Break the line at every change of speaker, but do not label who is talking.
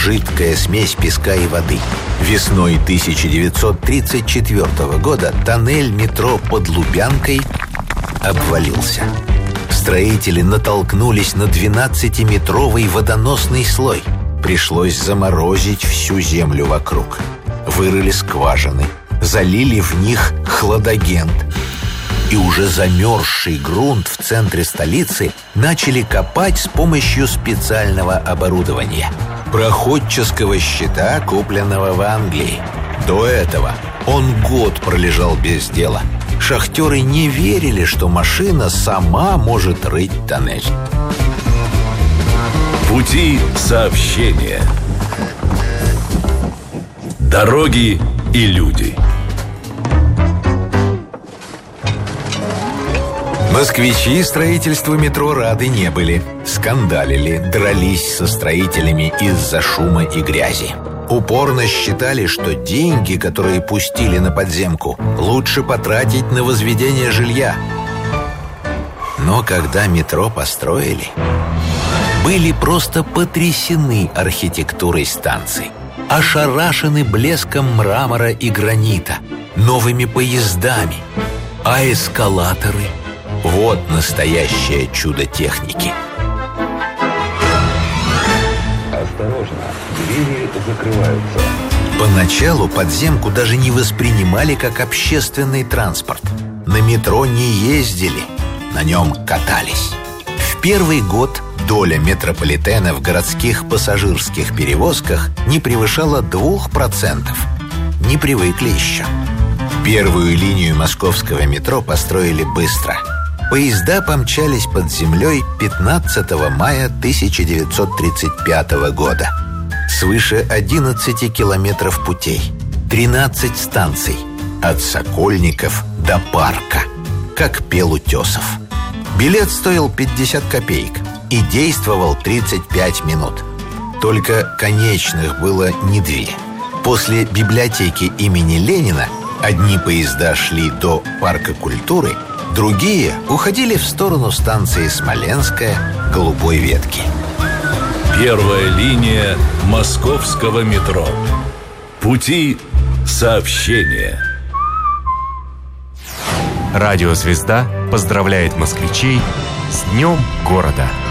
жидкая смесь песка и воды. Весной 1934 года тоннель метро под Лубянкой обвалился. Строители натолкнулись на 12-метровый водоносный слой. Пришлось заморозить всю землю вокруг. Вырыли скважины, залили в них хладагент. И уже замерзший грунт в центре столицы начали копать с помощью специального оборудования – проходческого щита, купленного в Англии. До этого он год пролежал без дела. Шахтеры не верили, что машина сама может рыть тоннель.
Пути сообщения. Дороги и люди.
Москвичи строительству метро рады не были. Скандалили, дрались со строителями из-за шума и грязи. Упорно считали, что деньги, которые пустили на подземку, лучше потратить на возведение жилья. Но когда метро построили, были просто потрясены архитектурой станций, ошарашены блеском мрамора и гранита, новыми поездами, а эскалаторы – вот настоящее чудо техники.
Осторожно, двери закрываются.
Поначалу подземку даже не воспринимали как общественный транспорт. На метро не ездили, на нем катались. В первый год доля метрополитена в городских пассажирских перевозках не превышала 2%. Не привыкли еще. Первую линию московского метро построили быстро. Поезда помчались под землей 15 мая 1935 года. Свыше 11 километров путей, 13 станций, от Сокольников до Парка, как пел Утесов. Билет стоил 50 копеек и действовал 35 минут. Только конечных было не две. После библиотеки имени Ленина одни поезда шли до Парка культуры, другие уходили в сторону станции Смоленская, Голубой ветки.
Первая линия московского метро. Пути сообщения.
Радио «Звезда» поздравляет москвичей с Днем города.